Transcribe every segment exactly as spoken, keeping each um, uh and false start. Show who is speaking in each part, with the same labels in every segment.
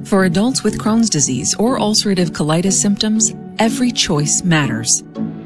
Speaker 1: For adults with Crohn's disease or ulcerative colitis symptoms, every choice matters.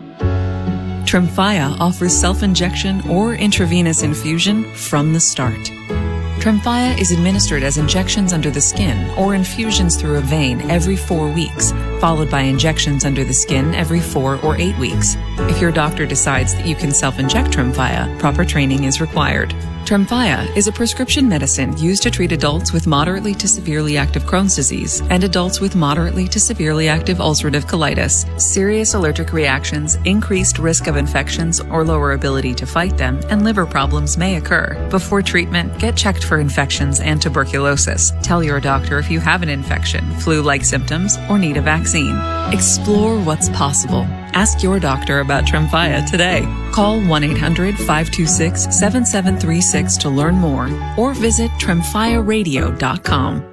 Speaker 1: Tremfya offers self-injection or intravenous infusion from the start. Tremfya is administered as injections under the skin or infusions through a vein every four weeks, followed by injections under the skin every four or eight weeks. If your doctor decides that you can self-inject Tremfya, proper training is required. Tremfya is a prescription medicine used to treat adults with moderately to severely active Crohn's disease and adults with moderately to severely active ulcerative colitis. Serious allergic reactions, increased risk of infections or lower ability to fight them, and liver problems may occur. Before treatment, get checked for infections and tuberculosis. Tell your doctor if you have an infection, flu-like symptoms, or need a vaccine. Explore what's possible. Ask your doctor about Tremfya today. Call one eight hundred, five two six, seven seven three six to learn more or visit tremfya radio dot com.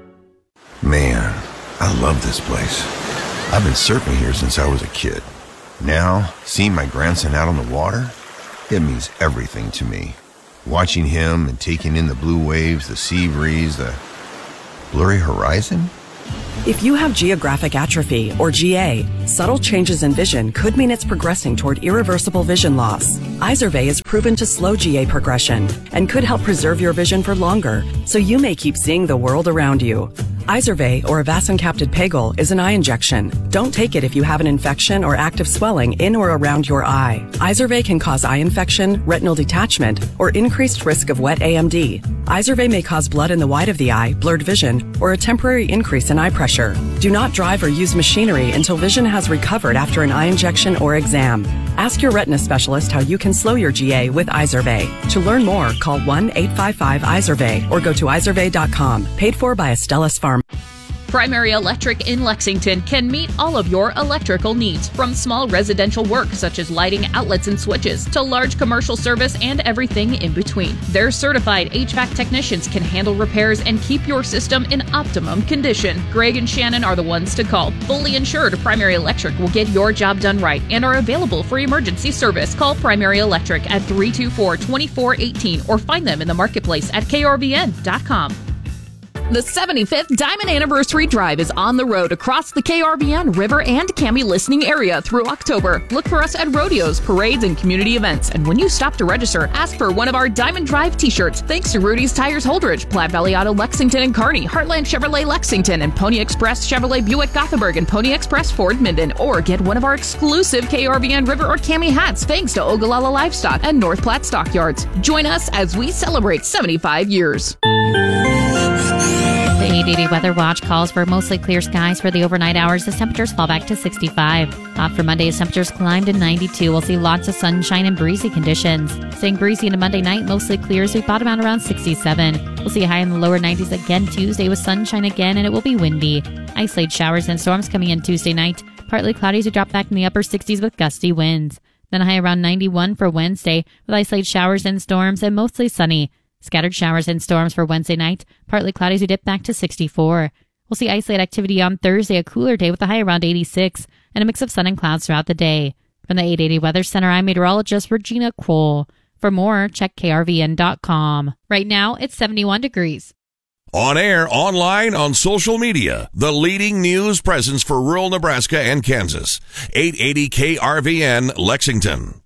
Speaker 2: Man, I love this place. I've been surfing here since I was a kid. Now, seeing my grandson out on the water, it means everything to me. Watching him and taking in the blue waves, the sea breeze, the blurry horizon.
Speaker 3: If you have geographic atrophy, or G A, subtle changes in vision could mean it's progressing toward irreversible vision loss. Izervay is proven to slow G A progression and could help preserve your vision for longer, so you may keep seeing the world around you. Izervay, or avacincaptad pegol, is an eye injection. Don't take it if you have an infection or active swelling in or around your eye. Izervay can cause eye infection, retinal detachment, or increased risk of wet A M D. Izervay may cause blood in the white of the eye, blurred vision, or a temporary increase in eye pressure. Do not drive or use machinery until vision has recovered after an eye injection or exam. Ask your retina specialist how you can slow your G A with Izervay. To learn more, call one eight five five Izervay or go to izervay dot com. Paid for by Astellas Pharma.
Speaker 4: Primary Electric in Lexington can meet all of your electrical needs, from small residential work such as lighting, outlets, and switches, to large commercial service and everything in between. Their certified H V A C technicians can handle repairs and keep your system in optimum condition. Greg and Shannon are the ones to call. Fully insured, Primary Electric will get your job done right and are available for emergency service. Call Primary Electric at three two four, two four one eight or find them in the marketplace at K R V N dot com. The seventy-fifth Diamond Anniversary Drive is on the road across the K R V N, River, and Cami listening area through October. Look for us at rodeos, parades, and community events. And when you stop to register, ask for one of our Diamond Drive t-shirts. Thanks to Rudy's Tires Holdridge, Platte Valley Auto Lexington and Kearney, Heartland Chevrolet Lexington, and Pony Express Chevrolet Buick Gothenburg, and Pony Express Ford Minden. Or get one of our exclusive K R V N River or Cami hats thanks to Ogallala Livestock and North Platte Stockyards. Join us as we celebrate seventy-five years.
Speaker 5: The eight eighty Weather Watch calls for mostly clear skies for the overnight hours as temperatures fall back to sixty-five. Hot for Monday as temperatures climb to ninety-two. We'll see lots of sunshine and breezy conditions. Staying breezy into Monday night, mostly clear as we bottom out around sixty-seven. We'll see a high in the lower nineties again Tuesday with sunshine again, and it will be windy. Isolated showers and storms coming in Tuesday night. Partly cloudy as we drop back in the upper sixties with gusty winds. Then a high around ninety-one for Wednesday with isolated showers and storms and mostly sunny. Scattered showers and storms for Wednesday night, partly cloudy as we dip back to sixty-four. We'll see isolated activity on Thursday, a cooler day with a high around eighty-six, and a mix of sun and clouds throughout the day. From the eight eighty Weather Center, I'm meteorologist Regina Kroll. For more, check K R V N dot com. Right now, it's seventy-one degrees.
Speaker 6: On air, online, on social media, the leading news presence for rural Nebraska and Kansas. eight eighty K R V N, Lexington.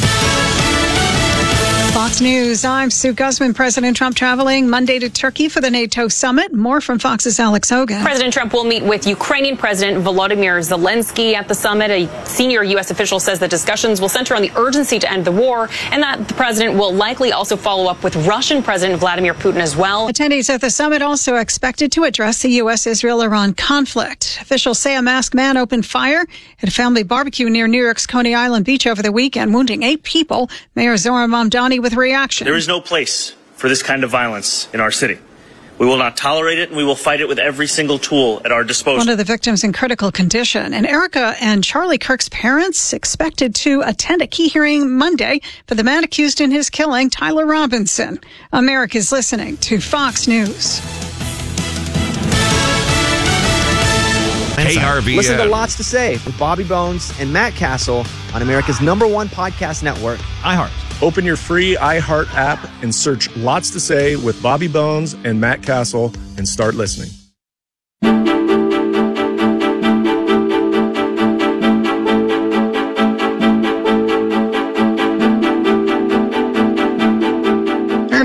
Speaker 7: Fox News, I'm Sue Guzman. President Trump traveling Monday to Turkey for the NATO summit. More from Fox's Alex Hogan.
Speaker 8: President Trump will meet with Ukrainian President Volodymyr Zelensky at the summit. A senior U S official says that discussions will center on the urgency to end the war and that the president will likely also follow up with Russian President Vladimir Putin as well.
Speaker 7: Attendees at the summit also expected to address the U S Israel Iran conflict. Officials say a masked man opened fire at a family barbecue near New York's Coney Island Beach over the weekend, wounding eight people. Mayor Zohran Mamdani with reaction.
Speaker 9: There is no place for this kind of violence in our city. We will not tolerate it, and we will fight it with every single tool at our disposal.
Speaker 7: One of the victims in critical condition. And Erica and Charlie Kirk's parents expected to attend a key hearing Monday for the man accused in his killing, Tyler Robinson. America's listening to Fox News.
Speaker 10: K R V N. Listen to Lots to Say with Bobby Bones and Matt Castle on America's number one podcast network, iHeart.
Speaker 11: Open your free iHeart app and search Lots to Say with Bobby Bones and Matt Castle and start listening.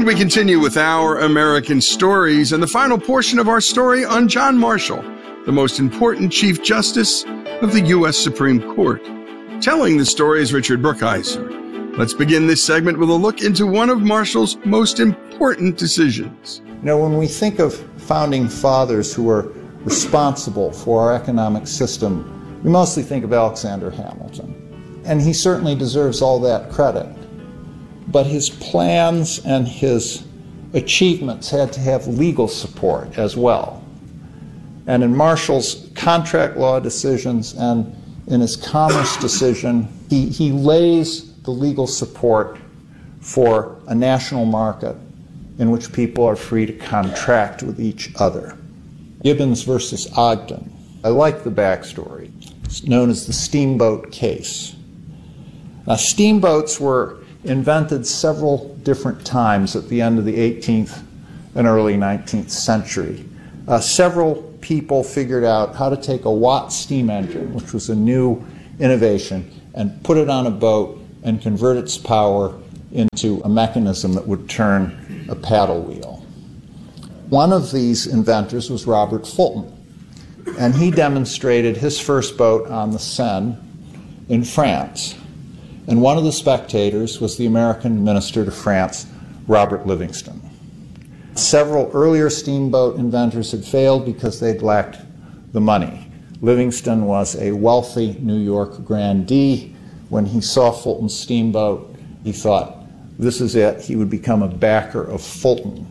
Speaker 12: And we continue with our American stories and the final portion of our story on John Marshall, the most important Chief Justice of the U S Supreme Court. Telling the story is Richard Brookhiser. Let's begin this segment with a look into one of Marshall's most important decisions.
Speaker 13: You know, when we think of founding fathers who were responsible for our economic system, we mostly think of Alexander Hamilton. And he certainly deserves all that credit. But his plans and his achievements had to have legal support as well. And in Marshall's contract law decisions and in his commerce decision, he, he lays the legal support for a national market in which people are free to contract with each other. Gibbons versus Ogden. I like the backstory. It's known as the steamboat case. Now, steamboats were invented several different times at the end of the eighteenth and early nineteenth century. Uh, several people figured out how to take a Watt steam engine, which was a new innovation, and put it on a boat and convert its power into a mechanism that would turn a paddle wheel. One of these inventors was Robert Fulton, and he demonstrated his first boat on the Seine in France. And one of the spectators was the American minister to France, Robert Livingston. Several earlier steamboat inventors had failed because they'd lacked the money. Livingston was a wealthy New York grandee. When he saw Fulton's steamboat, he thought, this is it. He would become a backer of Fulton.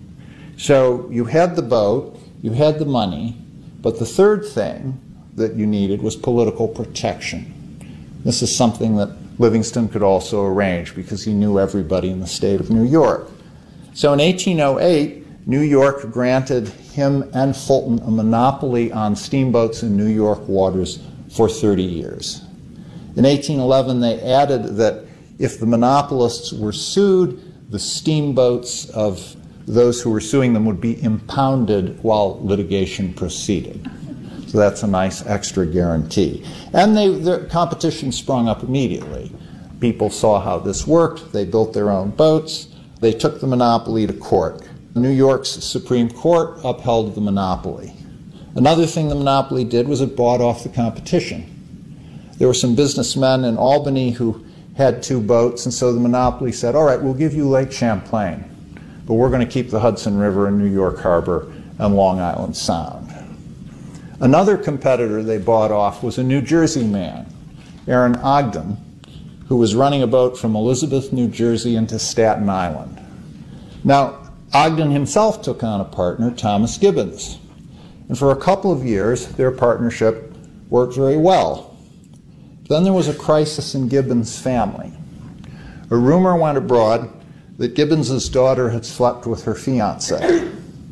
Speaker 13: So you had the boat, you had the money, but the third thing that you needed was political protection. This is something that Livingston could also arrange because he knew everybody in the state of New York. So in eighteen oh eight, New York granted him and Fulton a monopoly on steamboats in New York waters for thirty years. In eighteen eleven, they added that if the monopolists were sued, the steamboats of those who were suing them would be impounded while litigation proceeded. So that's a nice extra guarantee. And they, the competition sprung up immediately. People saw how this worked. They built their own boats. They took the monopoly to court. New York's Supreme Court upheld the monopoly. Another thing the monopoly did was it bought off the competition. There were some businessmen in Albany who had two boats, and so the monopoly said, all right, we'll give you Lake Champlain, but we're going to keep the Hudson River and New York Harbor and Long Island Sound. Another competitor they bought off was a New Jersey man, Aaron Ogden, who was running a boat from Elizabeth, New Jersey into Staten Island. Now, Ogden himself took on a partner, Thomas Gibbons, and for a couple of years their partnership worked very well. Then there was a crisis in Gibbons' family. A rumor went abroad that Gibbons' daughter had slept with her fiancé.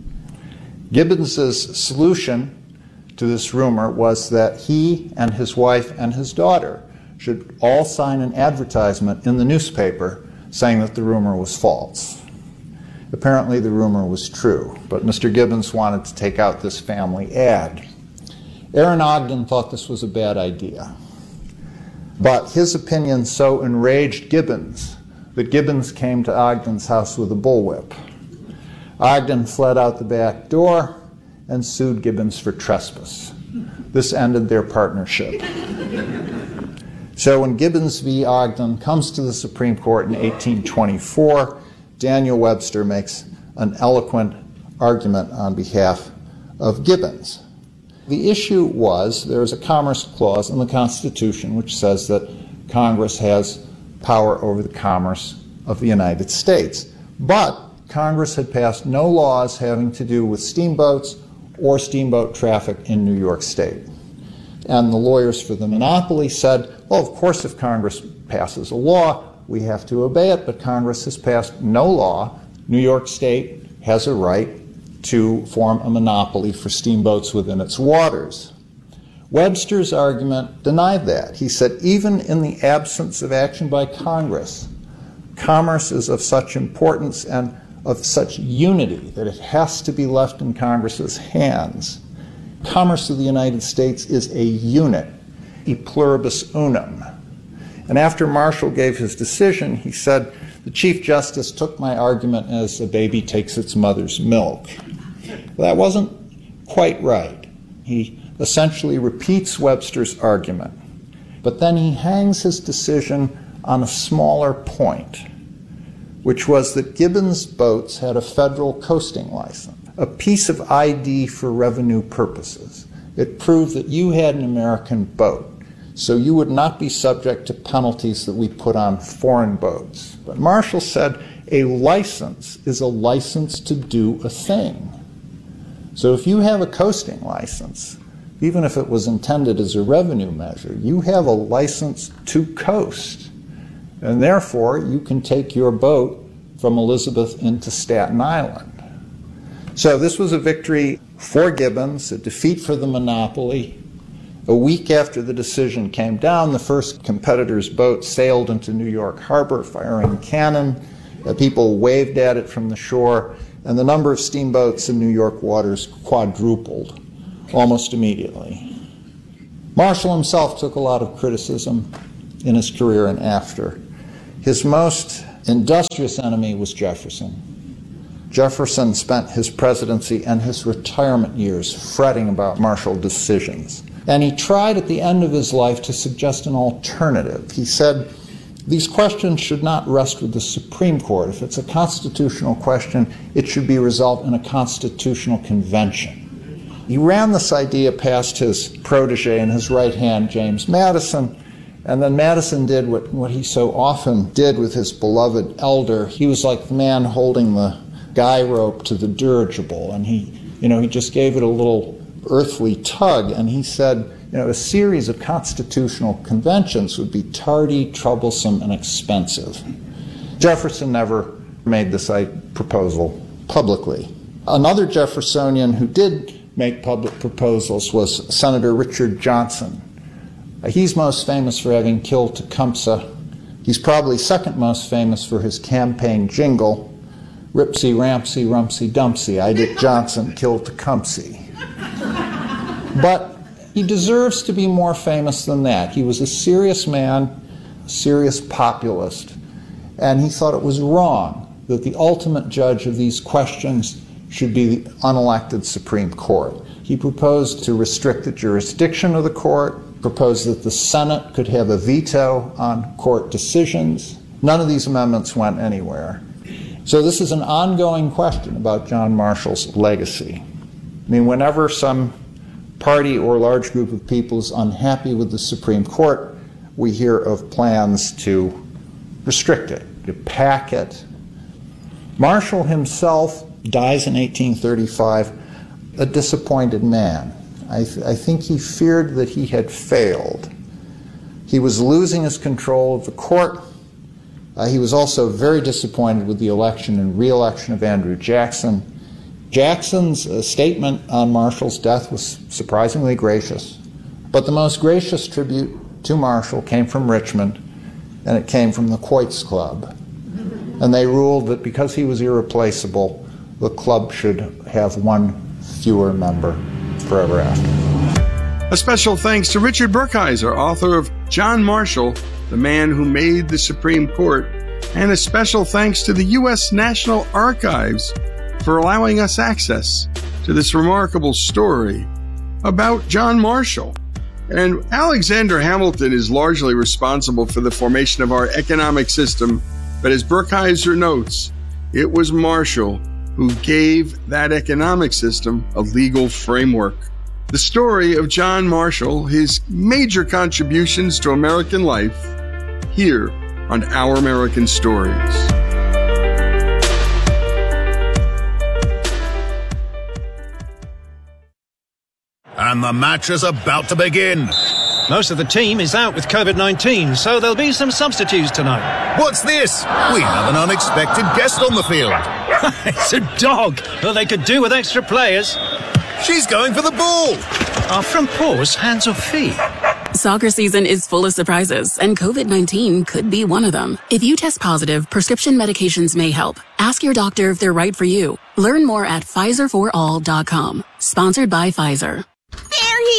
Speaker 13: Gibbons' solution to this rumor was that he and his wife and his daughter should all sign an advertisement in the newspaper saying that the rumor was false. Apparently the rumor was true, but Mister Gibbons wanted to take out this family ad. Aaron Ogden thought this was a bad idea, but his opinion so enraged Gibbons that Gibbons came to Ogden's house with a bullwhip. Ogden fled out the back door and sued Gibbons for trespass. This ended their partnership. So when Gibbons v. Ogden comes to the Supreme Court in eighteen twenty-four, Daniel Webster makes an eloquent argument on behalf of Gibbons. The issue was there is a Commerce Clause in the Constitution which says that Congress has power over the commerce of the United States. But Congress had passed no laws having to do with steamboats or steamboat traffic in New York State. And the lawyers for the monopoly said, well, of course, if Congress passes a law, we have to obey it, but Congress has passed no law. New York State has a right to form a monopoly for steamboats within its waters. Webster's argument denied that. He said, even in the absence of action by Congress, commerce is of such importance and of such unity that it has to be left in Congress's hands. Commerce of the United States is a unit, e pluribus unum. And after Marshall gave his decision, he said, The Chief Justice took my argument as a baby takes its mother's milk. Well, that wasn't quite right. He essentially repeats Webster's argument, but then he hangs his decision on a smaller point, which was that Gibbons boats had a federal coasting license, a piece of I D for revenue purposes. It proved that you had an American boat, so you would not be subject to penalties that we put on foreign boats. But Marshall said a license is a license to do a thing. So if you have a coasting license, even if it was intended as a revenue measure, you have a license to coast. And therefore, you can take your boat from Elizabeth into Staten Island. So this was a victory for Gibbons, a defeat for the monopoly. A week after the decision came down, the first competitor's boat sailed into New York Harbor, firing cannon. Uh, people waved at it from the shore, and the number of steamboats in New York waters quadrupled almost immediately. Marshall himself took a lot of criticism in his career and after. His most industrious enemy was Jefferson. Jefferson spent his presidency and his retirement years fretting about Marshall decisions. And he tried at the end of his life to suggest an alternative. He said, these questions should not rest with the Supreme Court. If it's a constitutional question, it should be resolved in a constitutional convention. He ran this idea past his protege and his right hand, James Madison, and then Madison did what, what he so often did with his beloved elder. He was like the man holding the guy rope to the dirigible, and he, you know, he just gave it a little earthly tug, and he said, you know, a series of constitutional conventions would be tardy, troublesome, and expensive. Jefferson never made this proposal publicly. Another Jeffersonian who did make public proposals was Senator Richard Johnson. He's most famous for having killed Tecumseh. He's probably second most famous for his campaign jingle, Ripsy, Rampsy, Rumsy, Dumpsy, I, Dick Johnson, killed Tecumseh. But he deserves to be more famous than that. He was a serious man, a serious populist, and he thought it was wrong that the ultimate judge of these questions should be the unelected Supreme Court. He proposed to restrict the jurisdiction of the court, proposed that the Senate could have a veto on court decisions. None of these amendments went anywhere. So this is an ongoing question about John Marshall's legacy. I mean, whenever some party or large group of people is unhappy with the Supreme Court, we hear of plans to restrict it, to pack it. Marshall himself dies in eighteen thirty-five, a disappointed man. I, th- I think he feared that he had failed. He was losing his control of the court. Uh, he was also very disappointed with the election and re-election of Andrew Jackson. Jackson's uh, statement on Marshall's death was surprisingly gracious, but the most gracious tribute to Marshall came from Richmond, and it came from the Quoits Club. And they ruled that because he was irreplaceable, the club should have one fewer member forever after.
Speaker 12: A special thanks to Richard Brookhiser, author of John Marshall, the Man Who Made the Supreme Court, and a special thanks to the U S National Archives for allowing us access to this remarkable story about John Marshall. And Alexander Hamilton is largely responsible for the formation of our economic system, but as Brookhiser notes, it was Marshall who gave that economic system a legal framework. The story of John Marshall, his major contributions to American life, here on Our American Stories.
Speaker 14: And the match is about to begin.
Speaker 15: Most of the team is out with COVID nineteen, so there'll be some substitutes tonight.
Speaker 14: What's this? We have an unexpected guest on the field.
Speaker 15: It's a dog. Well, they could do with extra players.
Speaker 14: She's going for the ball.
Speaker 15: Are front paws hands or feet?
Speaker 16: Soccer season is full of surprises, and COVID nineteen could be one of them. If you test positive, prescription medications may help. Ask your doctor if they're right for you. Learn more at Pfizer for all dot com. Sponsored by Pfizer.
Speaker 17: There he is!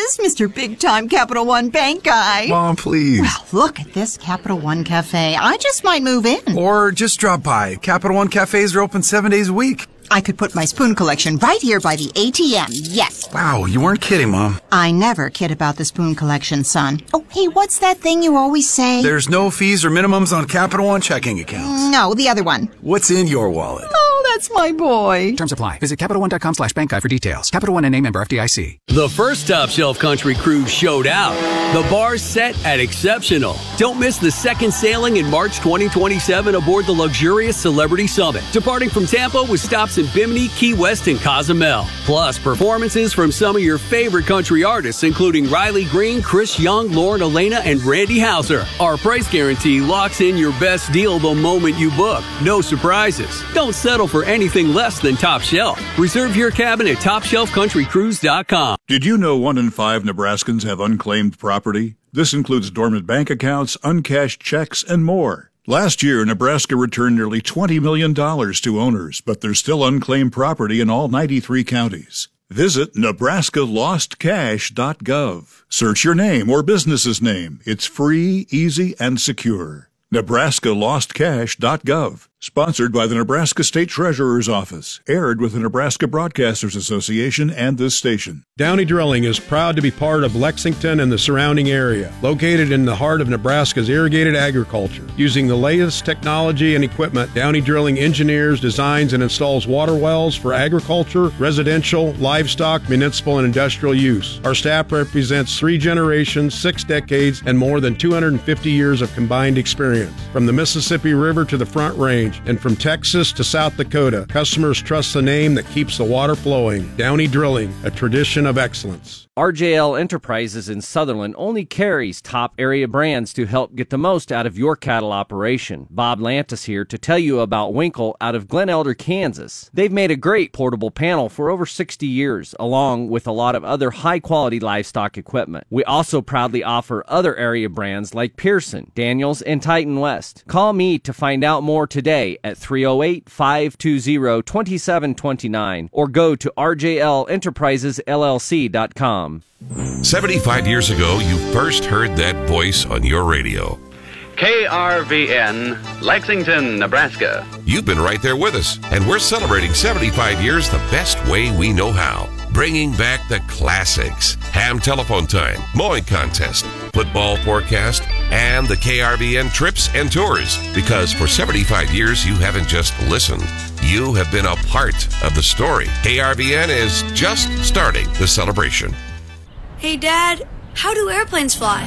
Speaker 17: is Mister Big Time Capital One Bank guy.
Speaker 18: Mom, please.
Speaker 17: Well, look at this Capital One Cafe. I just might move in.
Speaker 18: Or just drop by. Capital One cafes are open seven days a week.
Speaker 17: I could put my spoon collection right here by the A T M, yes.
Speaker 18: Wow, you weren't kidding, Mom.
Speaker 17: I never kid about the spoon collection, son. Oh, hey, what's that thing you always say?
Speaker 18: There's no fees or minimums on Capital One checking accounts.
Speaker 17: No, the other one.
Speaker 18: What's in your wallet?
Speaker 17: Oh, that's my boy.
Speaker 19: Terms apply. Visit CapitalOne.com slash bank guide for details. Capital One and name member F D I C.
Speaker 20: The first Top Shelf Country Cruise showed out. The bar's set at exceptional. Don't miss the second sailing in March twenty twenty-seven aboard the luxurious Celebrity Summit, departing from Tampa with stops in Bimini, Key West, and Cozumel. Plus, performances from some of your favorite country artists, including Riley Green, Chris Young, Lauren Elena, and Randy Houser. Our price guarantee locks in your best deal the moment you book. No surprises. Don't settle for anything less than Top Shelf. Reserve your cabin at top shelf country cruise dot com.
Speaker 21: Did you know one in five Nebraskans have unclaimed property? This includes dormant bank accounts, uncashed checks, and more. Last year, Nebraska returned nearly twenty million dollars to owners, but there's still unclaimed property in all ninety-three counties. Visit Nebraska Lost Cash dot gov. Search your name or business's name. It's free, easy, and secure. Nebraska Lost Cash dot gov. Sponsored by the Nebraska State Treasurer's Office. Aired with the Nebraska Broadcasters Association and this station.
Speaker 22: Downey Drilling is proud to be part of Lexington and the surrounding area. Located in the heart of Nebraska's irrigated agriculture. Using the latest technology and equipment, Downey Drilling engineers, designs, and installs water wells for agriculture, residential, livestock, municipal, and industrial use. Our staff represents three generations, six decades, and more than two hundred fifty years of combined experience. From the Mississippi River to the Front Range, and from Texas to South Dakota, customers trust the name that keeps the water flowing. Downey Drilling, a tradition of excellence.
Speaker 23: R J L Enterprises in Sutherland only carries top area brands to help get the most out of your cattle operation. Bob Lantis here to tell you about Winkle out of Glen Elder, Kansas. They've made a great portable panel for over sixty years, along with a lot of other high-quality livestock equipment. We also proudly offer other area brands like Pearson, Daniels, and Titan West. Call me to find out more today at three oh eight, five two zero, two seven two nine or go to R J L Enterprises L L C dot com.
Speaker 6: seventy-five years ago, you first heard that voice on your radio.
Speaker 24: K R V N, Lexington, Nebraska.
Speaker 6: You've been right there with us, and we're celebrating seventy-five years the best way we know how. Bringing back the classics. Ham telephone time, mowing contest, football forecast, and the K R V N trips and tours. Because for seventy-five years, you haven't just listened. You have been a part of the story. K R V N is just starting the celebration.
Speaker 25: Hey, Dad, how do airplanes fly?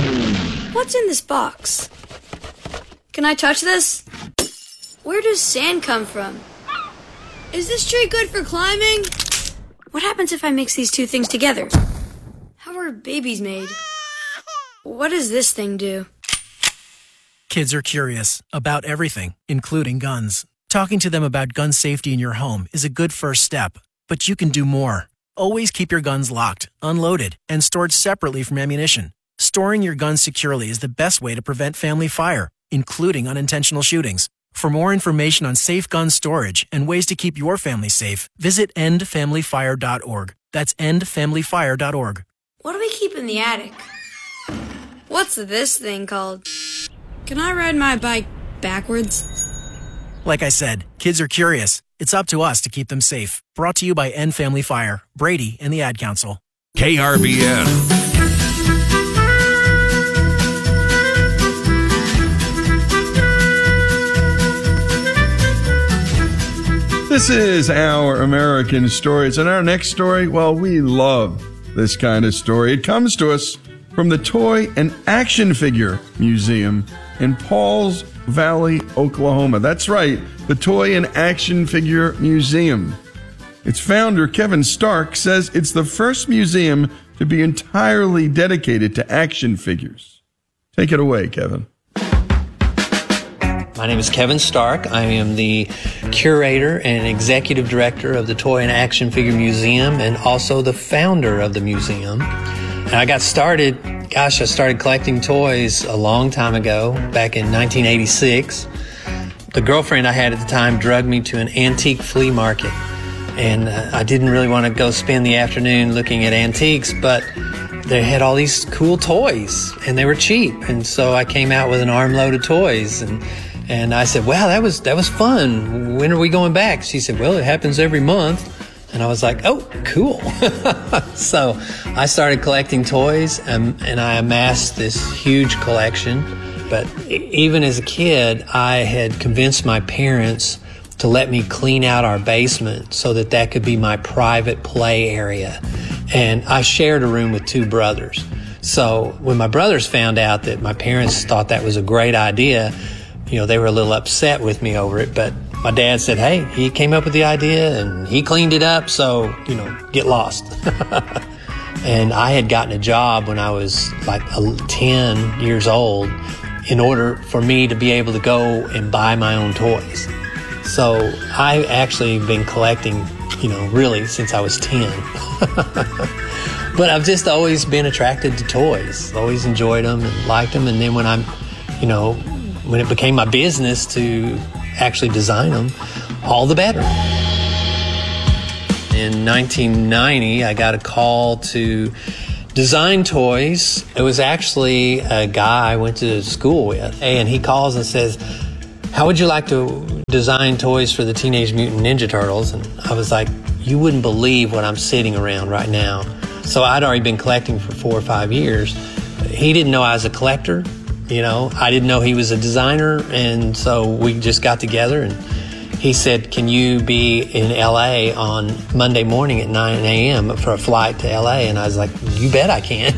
Speaker 25: What's in this box? Can I touch this? Where does sand come from? Is this tree good for climbing? What happens if I mix these two things together? How are babies made? What does this thing do?
Speaker 26: Kids are curious about everything, including guns. Talking to them about gun safety in your home is a good first step, but you can do more. Always keep your guns locked, unloaded, and stored separately from ammunition. Storing your guns securely is the best way to prevent family fire, including unintentional shootings. For more information on safe gun storage and ways to keep your family safe, visit end family fire dot org. That's end family fire dot org.
Speaker 25: What do we keep in the attic? What's this thing called? Can I ride my bike backwards?
Speaker 26: Like I said, kids are curious. It's up to us to keep them safe. Brought to you by End Family Fire, Brady, and the Ad Council.
Speaker 6: K R V N.
Speaker 12: This is Our American Stories. And our next story, well, we love this kind of story. It comes to us from the Toy and Action Figure Museum in Pauls Valley, Oklahoma. That's right, the Toy and Action Figure Museum. Its founder, Kevin Stark, says it's the first museum to be entirely dedicated to action figures. Take it away, Kevin.
Speaker 27: My name is Kevin Stark. I am the curator and executive director of the Toy and Action Figure Museum and also the founder of the museum. And I got started, gosh, I started collecting toys a long time ago, back in nineteen eighty-six. The girlfriend I had at the time drugged me to an antique flea market. And uh, I didn't really want to go spend the afternoon looking at antiques, but they had all these cool toys, and they were cheap. And so I came out with an armload of toys, and and I said, wow, that was that was fun. When are we going back? She said, well, it happens every month. And I was like, oh, cool. So I started collecting toys, um, and I amassed this huge collection. But even as a kid, I had convinced my parents to let me clean out our basement so that that could be my private play area. And I shared a room with two brothers. So when my brothers found out that my parents thought that was a great idea, you know, they were a little upset with me over it. But my dad said, hey, he came up with the idea and he cleaned it up, so, you know, get lost. And I had gotten a job when I was like ten years old in order for me to be able to go and buy my own toys. So I actually been collecting, you know, really since I was ten. But I've just always been attracted to toys, always enjoyed them and liked them. And then when I'm, you know, when it became my business to actually design them, all the better. In nineteen ninety, I got a call to design toys. It was actually a guy I went to school with, and he calls and says, how would you like to design toys for the Teenage Mutant Ninja Turtles? And I was like, you wouldn't believe what I'm sitting around right now. So I'd already been collecting for four or five years. He didn't know I was a collector. You know, I didn't know he was a designer, and so we just got together, and he said, can you be in L A on Monday morning at nine a.m. for a flight to L A? And I was like, you bet I can.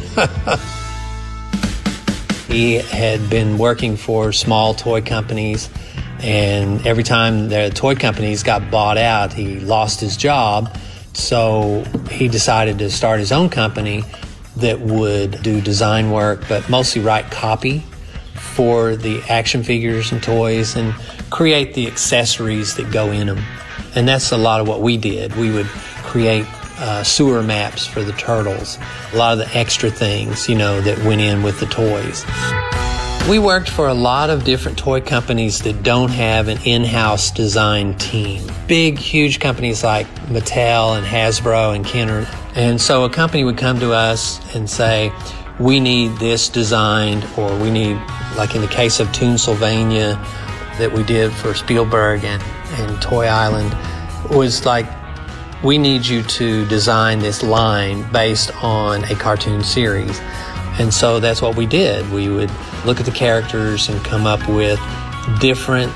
Speaker 27: He had been working for small toy companies, and every time the toy companies got bought out, he lost his job. So he decided to start his own company that would do design work, but mostly write copy for the action figures and toys and create the accessories that go in them. And that's a lot of what we did. We would create uh, sewer maps for the turtles, a lot of the extra things, you know, that went in with the toys. We worked for a lot of different toy companies that don't have an in-house design team. Big, huge companies like Mattel and Hasbro and Kenner. And so a company would come to us and say, we need this designed, or we need, like in the case of Toonsylvania that we did for Spielberg and, and Toy Island, was like, we need you to design this line based on a cartoon series. And so that's what we did. We would look at the characters and come up with different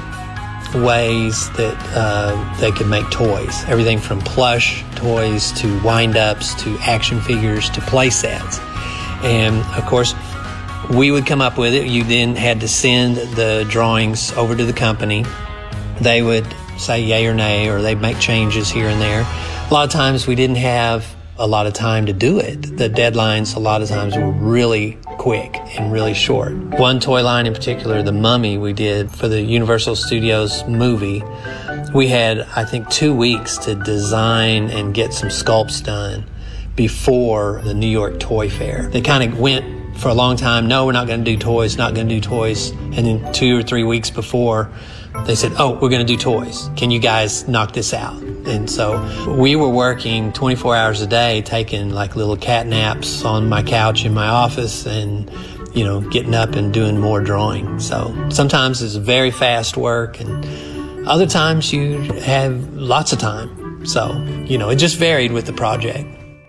Speaker 27: ways that uh, they could make toys. Everything from plush toys to wind-ups to action figures to play sets. And, of course, we would come up with it. You then had to send the drawings over to the company. They would say yay or nay, or they'd make changes here and there. A lot of times we didn't have a lot of time to do it. The deadlines a lot of times were really quick and really short. One toy line in particular, the Mummy, we did for the Universal Studios movie. We had, I think, two weeks to design and get some sculpts done before the New York Toy Fair. They kind of went for a long time, no, we're not going to do toys, not going to do toys. And then two or three weeks before, they said, oh, we're going to do toys. Can you guys knock this out? And so we were working twenty-four hours a day, taking like little cat naps on my couch in my office and, you know, getting up and doing more drawing. So sometimes it's very fast work, and other times you have lots of time. So, you know, it just varied with the project.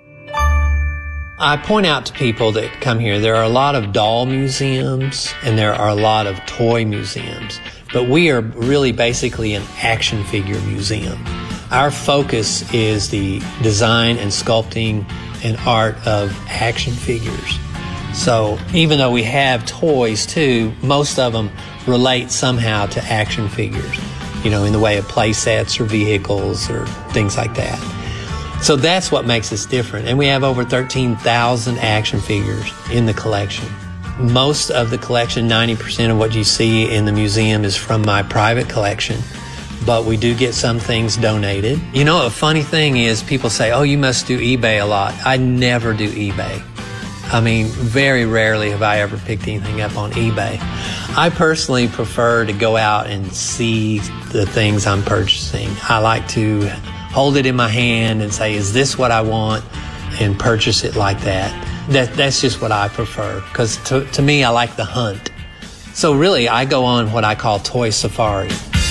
Speaker 27: I point out to people that come here, there are a lot of doll museums and there are a lot of toy museums, but we are really basically an action figure museum. Our focus is the design and sculpting and art of action figures. So even though we have toys too, most of them relate somehow to action figures, you know, in the way of play sets or vehicles or things like that. So that's what makes us different. And we have over thirteen thousand action figures in the collection. Most of the collection, ninety percent of what you see in the museum is from my private collection, but we do get some things donated. You know, a funny thing is people say, oh, you must do eBay a lot. I never do eBay. I mean, very rarely have I ever picked anything up on eBay. I personally prefer to go out and see the things I'm purchasing. I like to hold it in my hand and say, is this what I want? And purchase it like that. that that's just what I prefer, because to, to me, I like the hunt. So really, I go on what I call toy safari.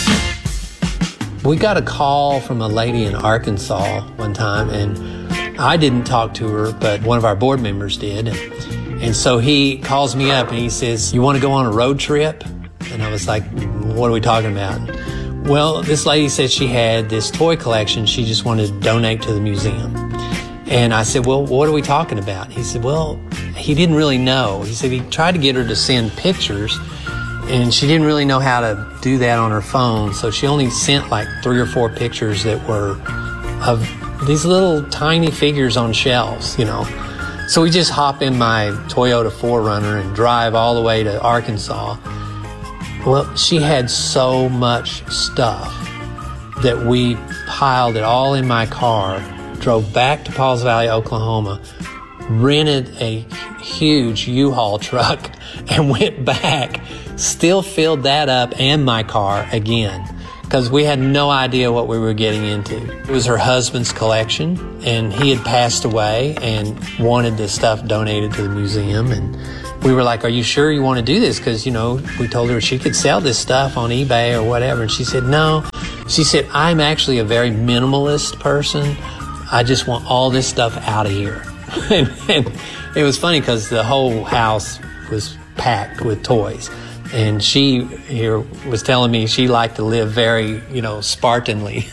Speaker 27: We got a call from a lady in Arkansas one time, and I didn't talk to her, but one of our board members did. And, and so he calls me up and he says, "You want to go on a road trip?" And I was like, "What are we talking about?" Well, this lady said she had this toy collection she just wanted to donate to the museum. And I said, "Well, what are we talking about?" He said, "Well," he didn't really know. He said he tried to get her to send pictures, and she didn't really know how to do that on her phone, so she only sent like three or four pictures that were of these little tiny figures on shelves, you know. So we just hop in my Toyota four runner and drive all the way to Arkansas. Well, she had so much stuff that we piled it all in my car, drove back to Pauls Valley, Oklahoma, rented a huge U-Haul truck, and went back, still filled that up and my car again, because we had no idea what we were getting into. It was her husband's collection, and he had passed away and wanted the stuff donated to the museum. And we were like, "Are you sure you want to do this?" Because, you know, we told her she could sell this stuff on eBay or whatever. And she said, "No." She said, "I'm actually a very minimalist person. I just want all this stuff out of here." and, and it was funny because the whole house was packed with toys. And she here was telling me she liked to live very, you know, Spartanly.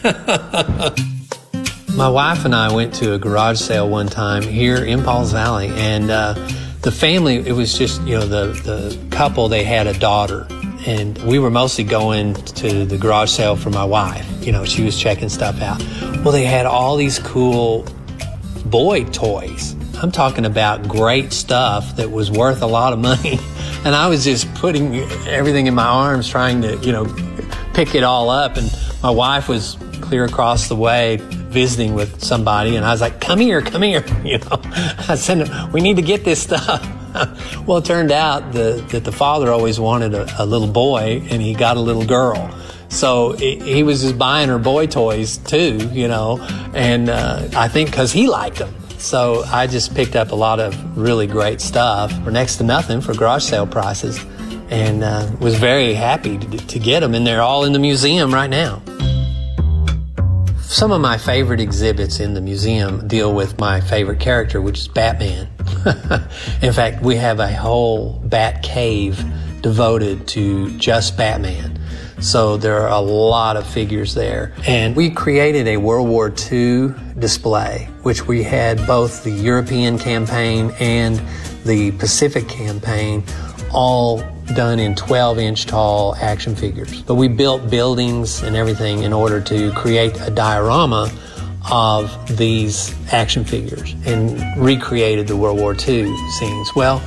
Speaker 27: My wife and I went to a garage sale one time here in Pauls Valley, and uh, the family, it was just, you know, the, the couple, they had a daughter. And we were mostly going to the garage sale for my wife. You know, she was checking stuff out. Well, they had all these cool boy toys. I'm talking about great stuff that was worth a lot of money. And I was just putting everything in my arms, trying to, you know, pick it all up. And my wife was clear across the way visiting with somebody. And I was like, "Come here, come here." You know, I said, "We need to get this stuff." Well, it turned out the, that the father always wanted a, a little boy, and he got a little girl. So it, he was just buying her boy toys too, you know, and uh, I think because he liked them. So I just picked up a lot of really great stuff for next to nothing for garage sale prices, and uh, was very happy to, to get them, and they're all in the museum right now. Some of my favorite exhibits in the museum deal with my favorite character, which is Batman. In fact, we have a whole Bat Cave devoted to just Batman. So there are a lot of figures there. And we created a World War Two display, which we had both the European campaign and the Pacific campaign all done in twelve inch tall action figures. But we built buildings and everything in order to create a diorama of these action figures and recreated the World War Two scenes. Well,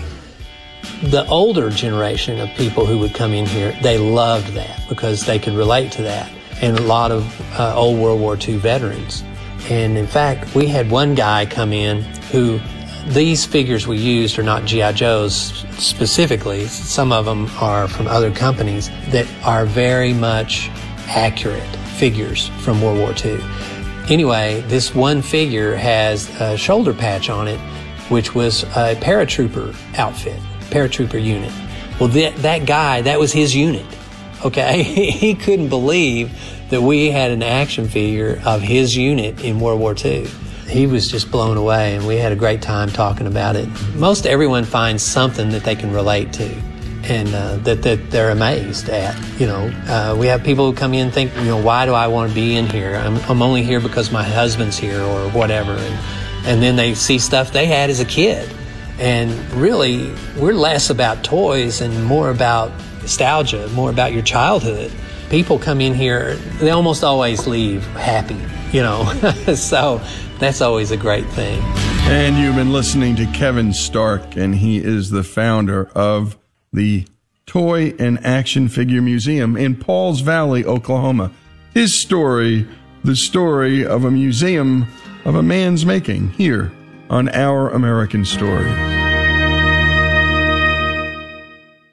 Speaker 27: the older generation of people who would come in here, they loved that because they could relate to that. And a lot of uh, old World War Two veterans. And in fact, we had one guy come in who, these figures we used are not G I Joes specifically. Some of them are from other companies that are very much accurate figures from World War Two. Anyway, this one figure has a shoulder patch on it, which was a paratrooper outfit, paratrooper unit. Well, that, that guy, that was his unit, okay? He couldn't believe that we had an action figure of his unit in World War Two. He was just blown away, and we had a great time talking about it. Most everyone finds something that they can relate to, and uh, that, that they're amazed at. You know, uh, we have people who come in and think, you know, why do I want to be in here? I'm, I'm only here because my husband's here or whatever. And, and then they see stuff they had as a kid. And really, we're less about toys and more about nostalgia, more about your childhood. People come in here, they almost always leave happy, you know. So that's always a great thing.
Speaker 12: And you've been listening to Kevin Stark, and he is the founder of the Toy and Action Figure Museum in Pauls Valley, Oklahoma. His story, the story of a museum of a man's making, here on Our American Story.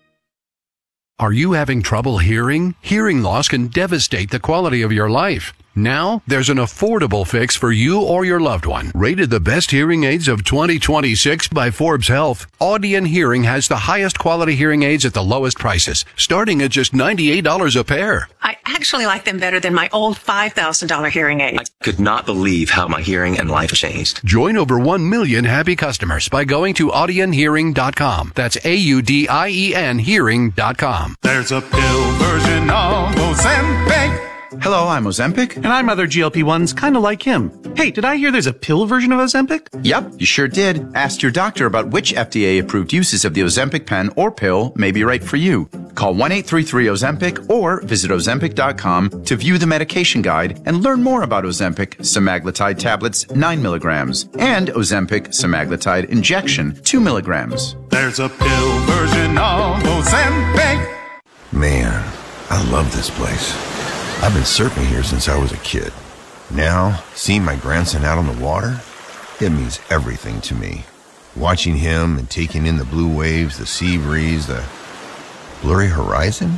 Speaker 1: Are you having trouble hearing? Hearing loss can devastate the quality of your life. Now, there's an affordable fix for you or your loved one. Rated the best hearing aids of twenty twenty-six by Forbes Health, Audion Hearing has the highest quality hearing aids at the lowest prices, starting at just ninety-eight dollars a pair.
Speaker 2: I actually like them better than my old five thousand dollars hearing aids.
Speaker 3: I could not believe how my hearing and life changed.
Speaker 1: Join over one million happy customers by going to audion hearing dot com. That's A U D I E N hearing dot com.
Speaker 4: There's a pill version of Ozempic.
Speaker 5: Hello, I'm Ozempic.
Speaker 8: And I'm other G L P ones, kind of like him. Hey, did I hear there's a pill version of Ozempic?
Speaker 5: Yep, you sure did. Ask your doctor about which F D A-approved uses of the Ozempic pen or pill may be right for you. Call one eight three three Ozempic or visit ozempic dot com to view the medication guide and learn more about Ozempic semaglutide tablets nine milligrams and Ozempic semaglutide injection two milligrams.
Speaker 4: There's a pill version of Ozempic.
Speaker 9: Man, I love this place. I've been surfing here since I was a kid. Now, seeing my grandson out on the water, it means everything to me. Watching him and taking in the blue waves, the sea breeze, the blurry horizon.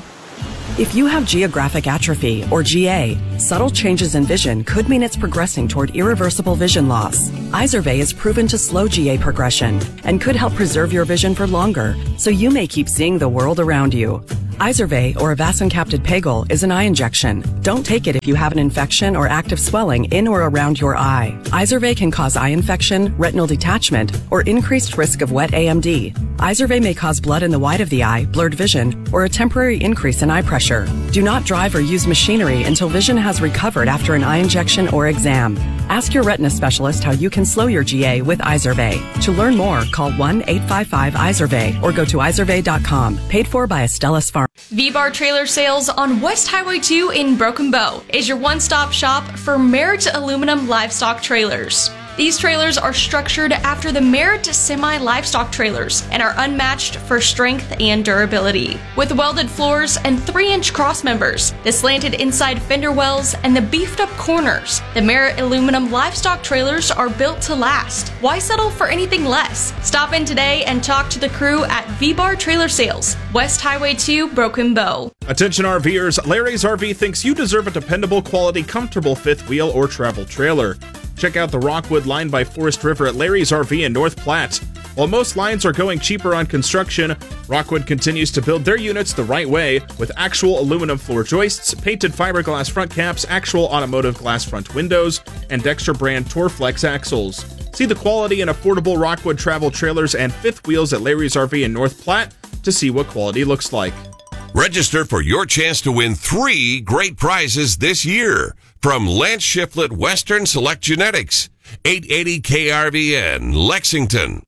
Speaker 28: If you have geographic atrophy, or G A, subtle changes in vision could mean it's progressing toward irreversible vision loss. Izervay is proven to slow G A progression and could help preserve your vision for longer, so you may keep seeing the world around you. Izervay, or avacincaptad pegol, is an eye injection. Don't take it if you have an infection or active swelling in or around your eye. Izervay can cause eye infection, retinal detachment, or increased risk of wet A M D. Izervay may cause blood in the white of the eye, blurred vision, or a temporary increase in eye pressure. Do not drive or use machinery until vision has recovered after an eye injection or exam. Ask your retina specialist how you can slow your G A with Izervay. To learn more, call one eight five five Izervay or go to izervay dot com. Paid for by Astellas Pharma.
Speaker 29: V-Bar Trailer Sales on West Highway two in Broken Bow is your one-stop shop for Merritt aluminum livestock trailers. These trailers are structured after the Merritt semi-livestock trailers and are unmatched for strength and durability. With welded floors and three inch cross members, the slanted inside fender wells, and the beefed-up corners, the Merritt aluminum livestock trailers are built to last. Why settle for anything less? Stop in today and talk to the crew at V-Bar Trailer Sales, West Highway two, Broken Bow.
Speaker 11: Attention RVers, Larry's R V thinks you deserve a dependable, quality, comfortable fifth wheel or travel trailer. Check out the Rockwood line by Forest River at Larry's R V in North Platte. While most lines are going cheaper on construction, Rockwood continues to build their units the right way with actual aluminum floor joists, painted fiberglass front caps, actual automotive glass front windows, and Dexter brand Torflex axles. See the quality and affordable Rockwood travel trailers and fifth wheels at Larry's R V in North Platte to see what quality looks like.
Speaker 6: Register for your chance to win three great prizes this year from Lance Shiflett Western Select Genetics, eight eighty K R V N, Lexington.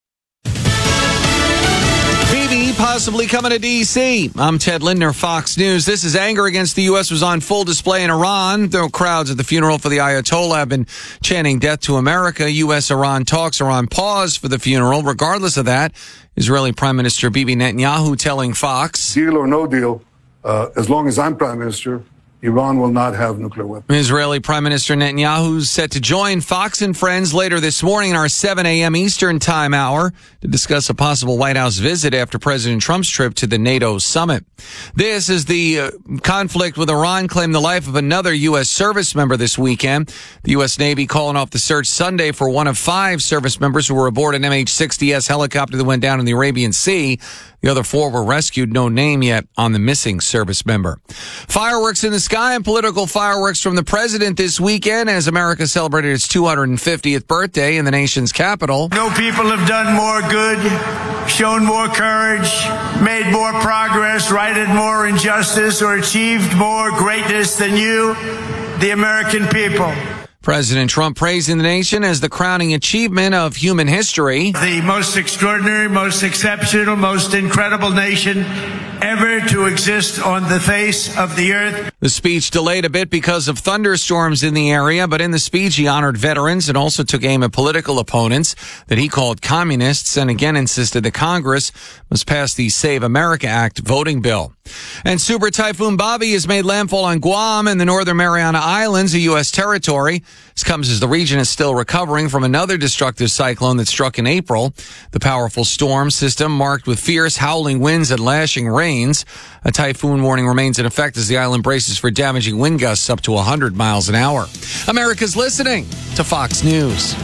Speaker 30: Phoebe possibly coming to D C. I'm Ted Lindner, Fox News. This is anger against the U S was on full display in Iran. There were crowds at the funeral for the Ayatollah have been chanting death to America. U S-Iran talks are on pause for the funeral. Regardless of that, Israeli Prime Minister Bibi Netanyahu telling Fox,
Speaker 31: deal or no deal, uh, as long as I'm Prime Minister, Iran will not have nuclear weapons.
Speaker 30: Israeli Prime Minister Netanyahu is set to join Fox and Friends later this morning in our seven a.m. Eastern Time hour to discuss a possible White House visit after President Trump's trip to the NATO summit. This is the uh, conflict with Iran claimed the life of another U S service member this weekend. The U S Navy calling off the search Sunday for one of five service members who were aboard an M H sixty S helicopter that went down in the Arabian Sea. The other four were rescued. No name yet on the missing service member. Fireworks in the sky and political fireworks from the president this weekend as America celebrated its two hundred fiftieth birthday in the nation's capital.
Speaker 32: No people have done more good, shown more courage, made more progress, righted more injustice, or achieved more greatness than you, the American people.
Speaker 30: President Trump praising the nation as the crowning achievement of human history.
Speaker 32: The most extraordinary, most exceptional, most incredible nation ever to exist on the face of the earth.
Speaker 30: The speech delayed a bit because of thunderstorms in the area, but in the speech he honored veterans and also took aim at political opponents that he called communists and again insisted that Congress must pass the Save America Act voting bill. And Super Typhoon Bobby has made landfall on Guam and the Northern Mariana Islands, a U S territory. This comes as the region is still recovering from another destructive cyclone that struck in April. The powerful storm system marked with fierce howling winds and lashing rains. A typhoon warning remains in effect as the island braces for damaging wind gusts up to one hundred miles an hour. America's listening to Fox News.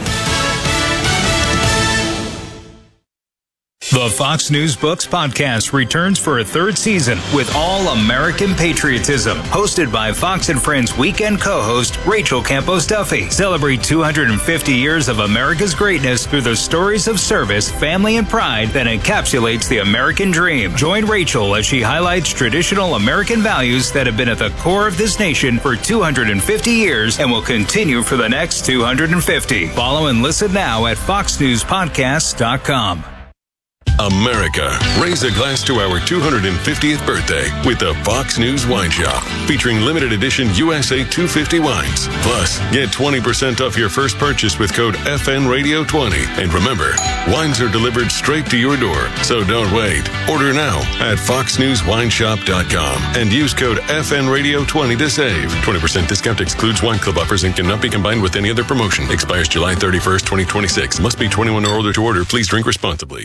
Speaker 7: The Fox News Books podcast returns for a third season with All American Patriotism, hosted by Fox and Friends weekend co-host Rachel Campos Duffy. Celebrate two hundred fifty years of America's greatness through the stories of service, family, and pride that encapsulates the American dream. Join Rachel as she highlights traditional American values that have been at the core of this nation for two hundred fifty years and will continue for the next two hundred fifty. Follow and listen now at fox news podcast dot com.
Speaker 10: America, raise a glass to our two hundred fiftieth birthday with the Fox News Wine Shop, featuring limited edition U S A two fifty wines. Plus, get twenty percent off your first purchase with code F N Radio twenty. And remember, wines are delivered straight to your door, so don't wait. Order now at fox news wine shop dot com and use code F N Radio twenty to save. twenty percent discount excludes wine club offers and cannot be combined with any other promotion. Expires July thirty-first, twenty twenty-six. Must be twenty-one or older to order. Please drink responsibly.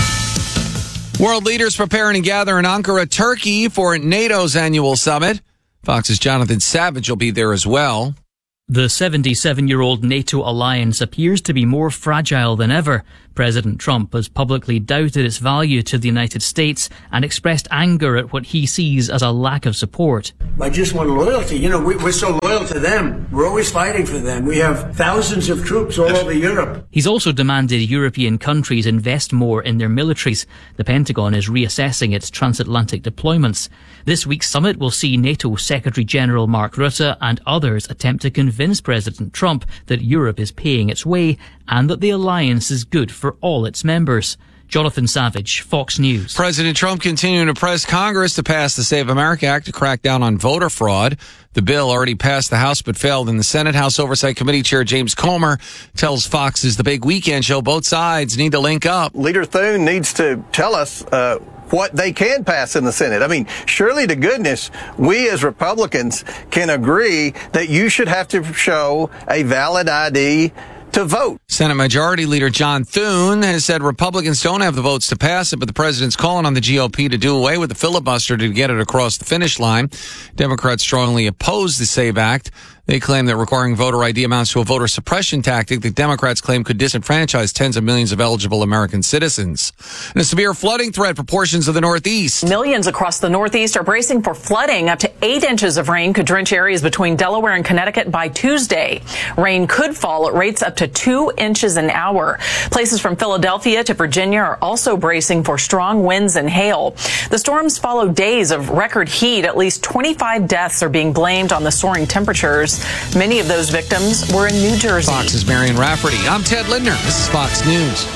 Speaker 30: World leaders preparing to gather in Ankara, Turkey for NATO's annual summit. Fox's Jonathan Savage will be there as well.
Speaker 13: The seventy-seven-year-old NATO alliance appears to be more fragile than ever. President Trump has publicly doubted its value to the United States and expressed anger at what he sees as a lack of support.
Speaker 14: I just want loyalty. You know, we, we're so loyal to them. We're always fighting for them. We have thousands of troops all over Europe.
Speaker 13: He's also demanded European countries invest more in their militaries. The Pentagon is reassessing its transatlantic deployments. This week's summit will see NATO Secretary General Mark Rutte and others attempt to convince President Trump that Europe is paying its way and that the alliance is good for all its members. Jonathan Savage, Fox News.
Speaker 30: President Trump continuing to press Congress to pass the Save America Act to crack down on voter fraud. The bill already passed the House but failed in the Senate. House Oversight Committee Chair James Comer tells Fox's The Big Weekend Show both sides need to link up.
Speaker 15: Leader Thune needs to tell us uh, what they can pass in the Senate. I mean, surely to goodness, we as Republicans can agree that you should have to show a valid I D to vote.
Speaker 30: Senate Majority Leader John Thune has said Republicans don't have the votes to pass it, but the president's calling on the G O P to do away with the filibuster to get it across the finish line. Democrats strongly oppose the SAVE Act. They claim that requiring voter I D amounts to a voter suppression tactic that Democrats claim could disenfranchise tens of millions of eligible American citizens. And a severe flooding threat for portions of the Northeast.
Speaker 16: Millions across the Northeast are bracing for flooding. Up to eight inches of rain could drench areas between Delaware and Connecticut by Tuesday. Rain could fall at rates up to two inches an hour. Places from Philadelphia to Virginia are also bracing for strong winds and hail. The storms follow days of record heat. At least twenty-five deaths are being blamed on the soaring temperatures. Many of those victims were in New Jersey.
Speaker 30: Fox's Marion Rafferty. I'm Ted Lindner. This is Fox News.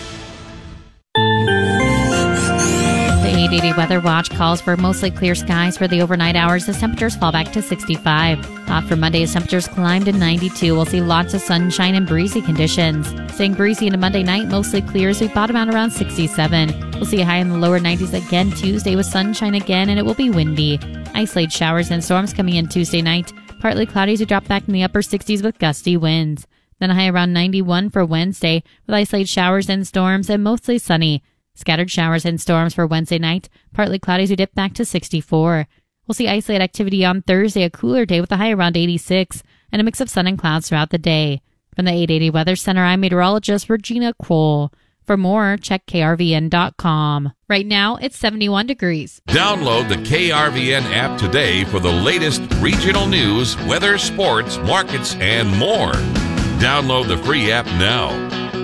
Speaker 17: The eight eighty Weather Watch calls for mostly clear skies for the overnight hours as temperatures fall back to sixty-five. Hot for Monday as temperatures climb to ninety-two. We'll see lots of sunshine and breezy conditions. Staying breezy into Monday night, mostly clear as we bottom out around sixty-seven. We'll see a high in the lower nineties again Tuesday with sunshine again, and it will be windy. Isolated showers and storms coming in Tuesday night. Partly cloudy as we drop back in the upper sixties with gusty winds. Then a high around ninety-one for Wednesday with isolated showers and storms and mostly sunny. Scattered showers and storms for Wednesday night. Partly cloudy as we dip back to sixty-four. We'll see isolated activity on Thursday, a cooler day with a high around eighty-six and a mix of sun and clouds throughout the day. From the eight eighty Weather Center, I'm meteorologist Regina Kroll. For more, check K R V N dot com. Right now, it's seventy-one degrees.
Speaker 6: Download the K R V N app today for the latest regional news, weather, sports, markets, and more. Download the free app now.